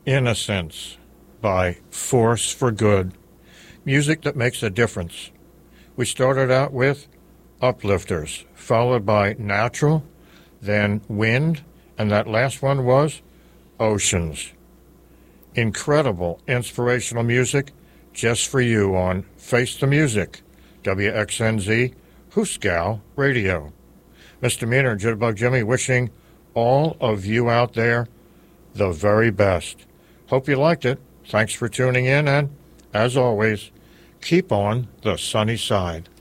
Innocence by Force for Good. Music that makes a difference. We started out with Uplifters, followed by Natural, then Wind, and that last one was Oceans. Incredible inspirational music just for you on Face the Music, WXNZ, Hooskow Radio. Misdemeanor and Jitterbug Jimmy wishing all of you out there the very best. Hope you liked it. Thanks for tuning in, and as always, keep on the sunny side.